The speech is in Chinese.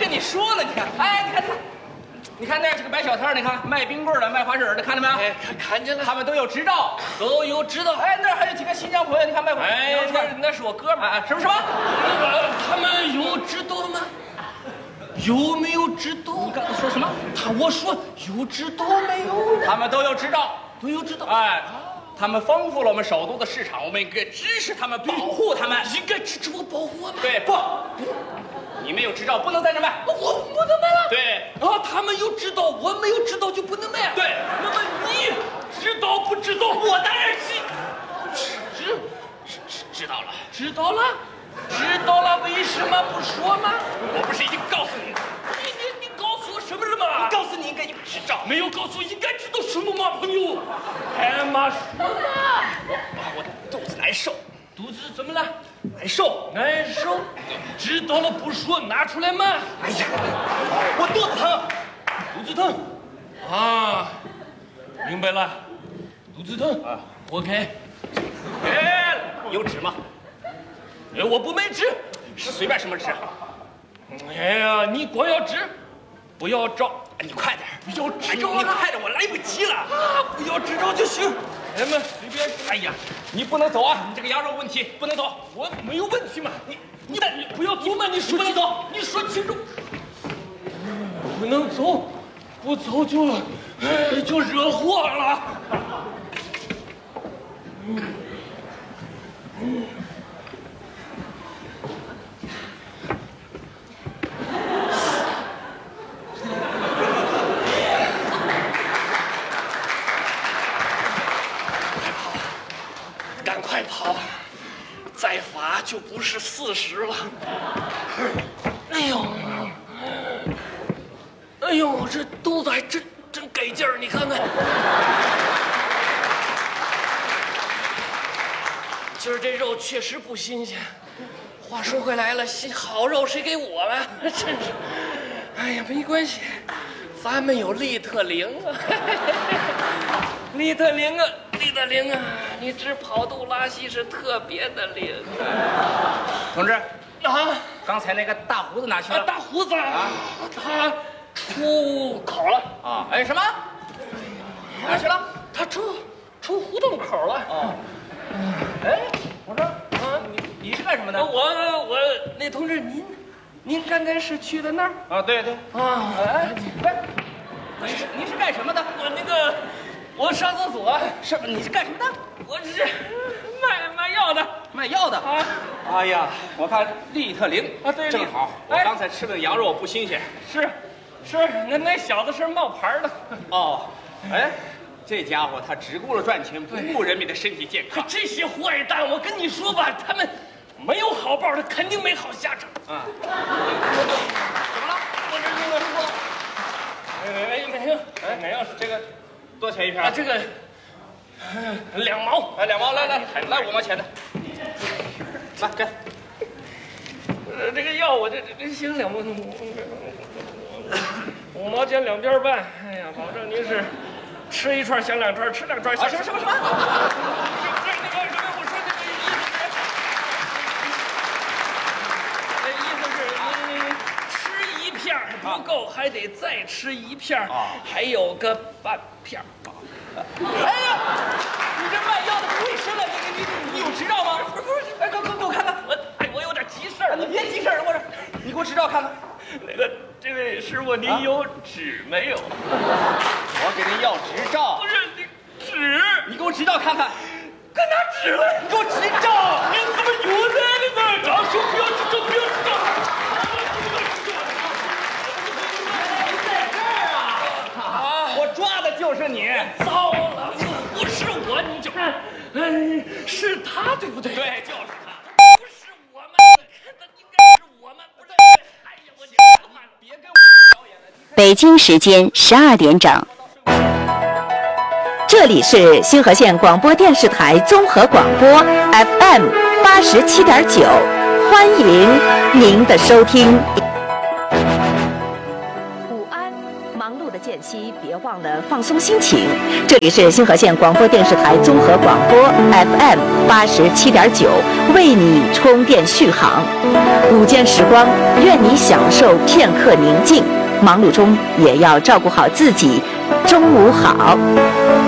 跟你说了，你看，哎，你看他。你看那是个摆小摊，你看卖冰棍的、卖花生的，看到没有？ 哎，看见了， 他们都有执照， 都有知道。 哎，那儿还有几个新疆朋友，你看卖哎，那是我哥们儿。 哎，什么？ 他们有知道吗？有没有知道？ 你刚才说什么？ 我说有知道没有？ 他们都有执照， 都有知道。 哎，他们丰富了我们首都的市场，我们应该支持他们，保护他们， 应该支持我保护我们。 对，不。你没有执照，不能在这卖。 我不能卖了。 对， 他们有知道，我没有知道就不能卖。 对， 那么你知道不知道？我当然知道了。知道了？知道了，为什么不说吗？ 我不是已经告诉你？ 你告诉我什么了吗？ 告诉你应该有执照， 没有告诉应该知道什么吗，朋友？还嘛说嘛？ 我肚子难受。 肚子怎么了？ 难受， 难受。知道了不说，拿出来嘛。 哎呀，我肚子疼， 肚子疼。啊，明白了，肚子疼啊。OK。 哎，有纸吗？ 我不买纸， 是随便什么纸。 哎呀，你光要纸，不要照。 你快点， 要执照你快点，我来不及了。 不要执照就行。咱们随便。 哎呀，你不能走啊！你这个羊肉问题不能走。 我没有问题嘛。你不要走嘛！你说清楚，你说清楚。不能走，不走就惹祸了。赶快跑！再罚就不是40了。哎呦，这肚子还真给劲儿，你看看。今儿这肉确实不新鲜。话说回来了，好肉谁给我了？真是。哎呀，没关系，咱们有利特灵啊。利特灵啊，你治跑肚拉稀是特别的灵。 同志啊， 刚才那个大胡子哪去了？ 大胡子啊，他出口了啊！哎，什么？哪去了？ 他出胡同口了。 哦。哎，我说啊，你是干什么的？ 我那同志，您刚才是去的那儿？ 啊，对对。 啊， 哎，你是干什么的？ 我上厕所。 你是干什么的？ 我是卖药的。 卖药的啊！哎呀，我看利特灵啊，对， 正好。我刚才吃的羊肉不新鲜。 是，那小子是冒牌的。 哦，哎，这家伙他只顾着赚钱，不顾人民的身体健康。 这些坏蛋，我跟你说吧，他们没有好报，他肯定没好下场。 啊！怎么了？ 我这用的是说，没有， 这个多少钱一瓶？ 这个2毛。 哎，2毛，来5毛钱的，来给。 这个药我这行2毛，5毛钱2边半。哎呀，保证您是吃一串想2串，吃2串想。 什么？ 我说意思是您吃一片不够，还得再吃一片，还有个半片。 哎呀，你这卖药的不会生啊！你有执照吗？不是，哎，给我看看。 我有点急事儿。 你别急事儿，你给我执照看看。 这位师傅，您有纸没有？ 我给您要执照。 不是你纸， 你给我执照看看。 干拿纸了？ 你给我执照！ 你怎么有在呢？长兄不要执照，不要执照。 你在这儿啊！我抓的就是你。 糟了，不是我，你就，是他对不对？ 对，就是他。 不是我们，那应该是我们，不是。哎呀，我别跟我表演了。 北京时间12点整。这里是星河县广播电视台综合广播 FM 87.9，欢迎您的收听。午安，忙碌的间隙别忘了放松心情。这里是星河县广播电视台综合广播 FM87.9，为你充电续航。午间时光，愿你享受片刻宁静，忙碌中也要照顾好自己。中午好。